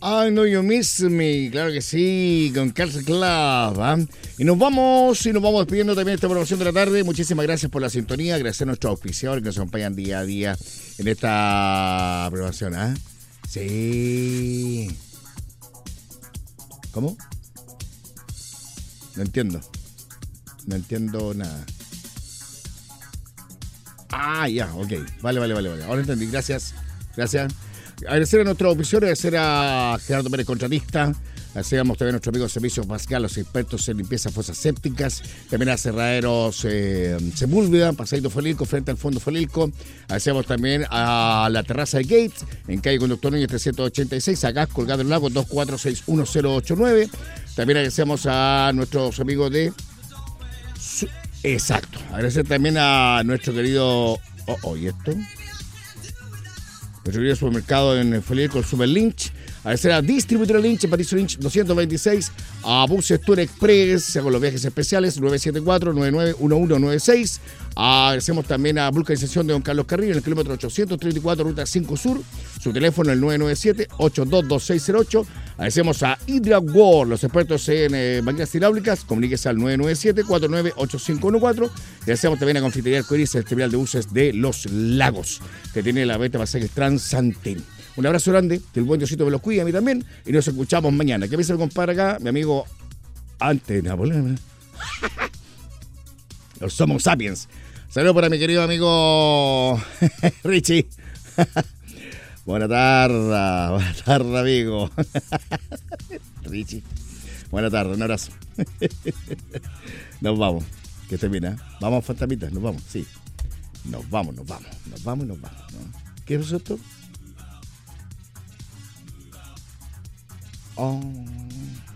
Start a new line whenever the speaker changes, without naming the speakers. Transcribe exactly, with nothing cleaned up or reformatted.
I Know You Miss Me, claro que sí, con Carl Club. ¿eh? Y nos vamos, y nos vamos despidiendo también de esta programación de la tarde. Muchísimas gracias por la sintonía, gracias a nuestros auspiciadores que nos acompañan día a día en esta programación. ¿eh? Sí. ¿Cómo? No entiendo. No entiendo nada. Ah, ya, ok. Vale, vale, vale, vale. Ahora entendí. Gracias. Gracias. Agradecer a nuestros oficiales, agradecer a Gerardo Pérez, contratista. Agradecemos también a nuestros amigos de Servicios Pascal, los expertos en limpieza de fosas sépticas. También a Cerraderos eh, Sepúlveda, Pasadito Felilco, frente al Fondo Felilco. Agradecemos también a la terraza de Gates, en calle Conductor Núñez trescientos ochenta y seis, acá colgado en el lago dos cuatro seis uno cero ocho nueve. También agradecemos a nuestros amigos de... Exacto. Agradecer también a nuestro querido... Oh, oh, ¿y esto? Nuestro querido supermercado en Felilco, el Super Lynch. Agradecer a Distribuidora Lynch, Patricio Lynch doscientos veintiséis, a Buses Tour Express, con los viajes especiales, nueve siete cuatro, nueve nueve uno uno nueve seis. Agradecemos también a Vulcanización de Don Carlos Carrillo, en el kilómetro ochocientos treinta y cuatro, ruta cinco Sur. Su teléfono el nueve nueve siete, ocho dos dos seis cero ocho. Agradecemos a Hydra World, los expertos en eh, máquinas hidráulicas. Comuníquese al nueve nueve siete, cuatro nueve ocho cinco uno cuatro. Agradecemos también a Confitería Arcoiris, el terminal de buses de Los Lagos, que tiene la venta de pasajes Transanten. Un abrazo grande, que el buen Diosito me los cuide a mí también, y nos escuchamos mañana. ¿Qué me dice el compadre acá? Mi amigo Ante Napoleón. Los Somos Sapiens. Saludos para mi querido amigo Richie. Buena tarde, buena tarde, amigo. Richie. Buena tarde, un abrazo. Nos vamos. Que termina. Vamos, fantasmitas, nos vamos, sí. Nos vamos, nos vamos, nos vamos y nos vamos. ¿No? ¿Qué es esto? Oh.